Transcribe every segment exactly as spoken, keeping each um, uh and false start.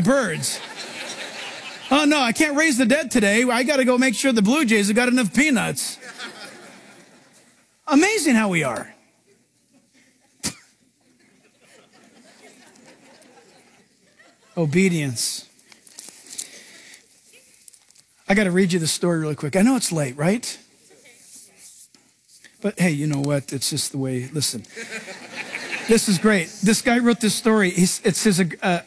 birds. Oh, no, I can't raise the dead today. I got to go make sure the Blue Jays have got enough peanuts. Amazing how we are. Obedience. I got to read you the story really quick. I know it's late, right? But hey, you know what? It's just the way, listen. This is great. This guy wrote this story. He's, it says, uh, uh,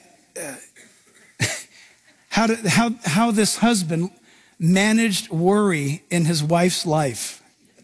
how, to, how, how this husband managed worry in his wife's life.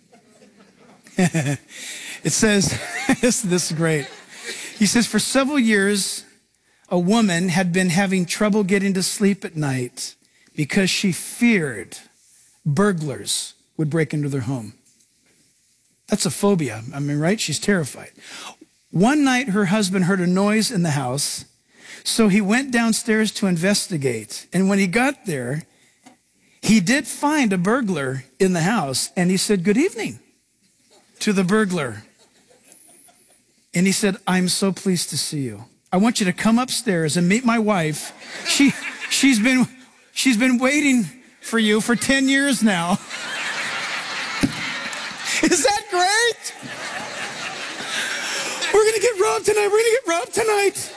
It says, this, this is great. He says, for several years, a woman had been having trouble getting to sleep at night because she feared burglars would break into their home. That's a phobia. I mean, right? She's terrified. One night, her husband heard a noise in the house, so he went downstairs to investigate. And when he got there, he did find a burglar in the house, and he said, good evening to the burglar. And he said, I'm so pleased to see you. I want you to come upstairs and meet my wife. She, she's been, she's been waiting for you for ten years now. Is that great? We're going to get robbed tonight. We're going to get robbed tonight.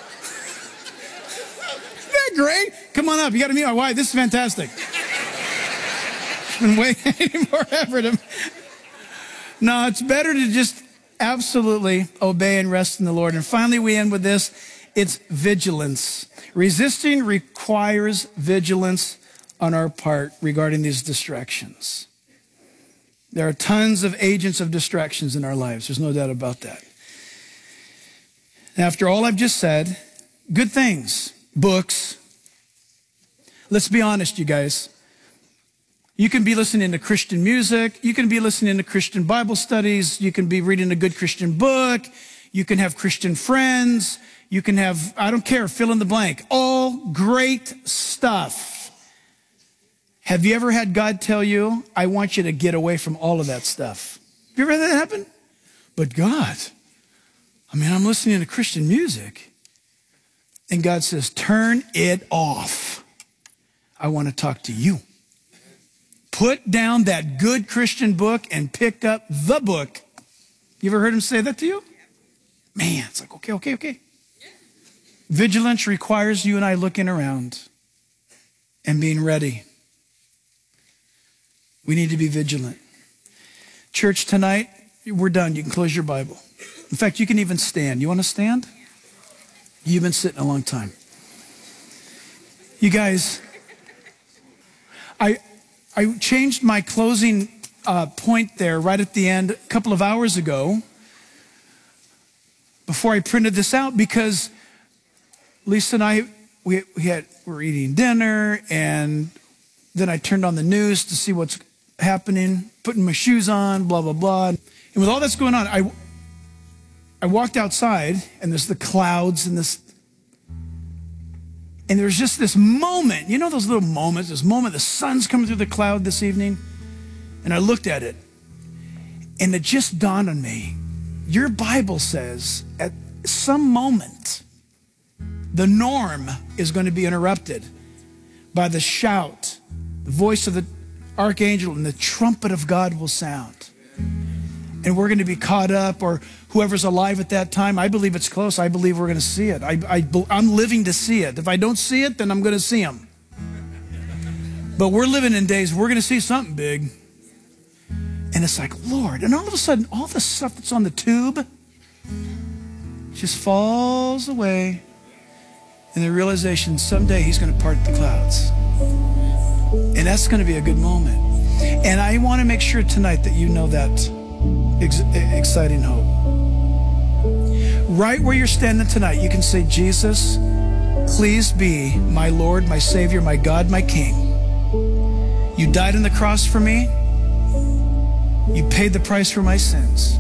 Isn't that great? Come on up. You got to meet my wife. This is fantastic. Been waiting forever to... No, it's better to just absolutely obey and rest in the Lord. And finally, we end with this. It's vigilance. Resisting requires vigilance on our part regarding these distractions. There are tons of agents of distractions in our lives. There's no doubt about that. After all I've just said, good things, books. Let's be honest, you guys. You can be listening to Christian music. You can be listening to Christian Bible studies. You can be reading a good Christian book. You can have Christian friends. You can have, I don't care, fill in the blank. All great stuff. Have you ever had God tell you, I want you to get away from all of that stuff? Have you ever had that happen? But God, I mean, I'm listening to Christian music. And God says, turn it off. I want to talk to you. Put down that good Christian book and pick up the book. You ever heard him say that to you? Man, it's like, okay, okay, okay. Vigilance requires you and I looking around and being ready. We need to be vigilant. Church, tonight, we're done. You can close your Bible. In fact, you can even stand. You want to stand? You've been sitting a long time. You guys, I, I changed my closing uh, point there right at the end a couple of hours ago before I printed this out because Lisa and I, we, we had, we were eating dinner, and then I turned on the news to see what's happening, putting my shoes on, blah, blah, blah. And with all that's going on, I, I walked outside, and there's the clouds and this, and there's just this moment, you know those little moments, this moment, the sun's coming through the cloud this evening, and I looked at it, and it just dawned on me, your Bible says at some moment, the norm is going to be interrupted by the shout, the voice of the archangel, and the trumpet of God will sound. And we're going to be caught up, or whoever's alive at that time. I believe it's close. I believe we're going to see it. I, I, I'm living to see it. If I don't see it, then I'm going to see him. But we're living in days we're going to see something big. And it's like, Lord. And all of a sudden, all the stuff that's on the tube just falls away. And the realization someday he's going to part the clouds. And that's going to be a good moment. And I want to make sure tonight that you know that ex exciting hope. Right where you're standing tonight, you can say, Jesus, please be my Lord, my Savior, my God, my King. You died on the cross for me. You paid the price for my sins.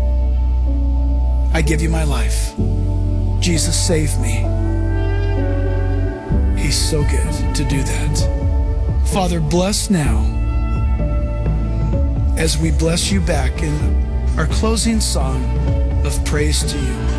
I give you my life. Jesus, save me. He's so good to do that. Father, bless now as we bless you back in our closing song of praise to you.